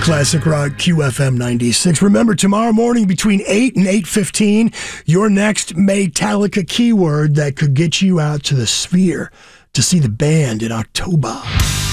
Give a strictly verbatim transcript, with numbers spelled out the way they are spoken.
Classic Rock Q F M ninety-six. Remember, tomorrow morning between eight and eight fifteen, your next Metallica keyword that could get you out to the Sphere to see the band in October.